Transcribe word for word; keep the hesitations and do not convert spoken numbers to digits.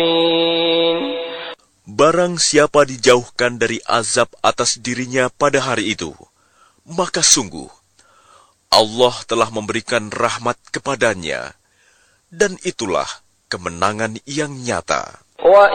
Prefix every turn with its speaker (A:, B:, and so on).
A: Barang siapa dijauhkan dari azab atas dirinya pada hari itu, maka sungguh Allah telah memberikan rahmat kepadanya, dan itulah kemenangan yang nyata.